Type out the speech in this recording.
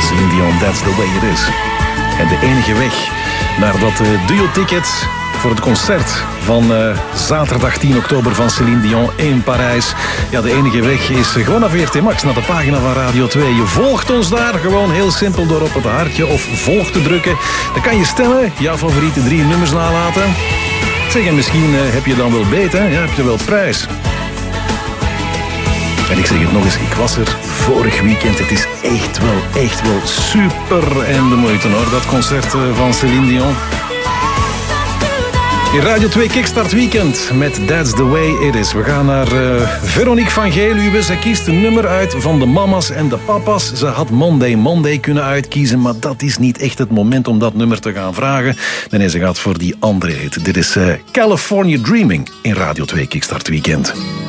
Celine Dion, That's the Way It Is. En de enige weg naar dat duo-ticket voor het concert van zaterdag 10 oktober van Celine Dion in Parijs. Ja, de enige weg is gewoon naar VRT Max, naar de pagina van Radio 2. Je volgt ons daar gewoon heel simpel door op het hartje of volg te drukken. Dan kan je stemmen, jouw favoriete 3 nummers nalaten. Zeg, en misschien heb je dan wel beter, ja, heb je wel prijs. En ik zeg het nog eens, ik was er vorig weekend. Het is echt wel super en de moeite hoor, dat concert van Celine Dion. In Radio 2 Kickstart Weekend met That's the Way It Is. We gaan naar Veronique van Geluwe. Zij kiest een nummer uit van de mama's en de papa's. Ze had Monday kunnen uitkiezen, maar dat is niet echt het moment om dat nummer te gaan vragen. Nee, ze gaat voor die andere hit. Dit is California Dreaming in Radio 2 Kickstart Weekend.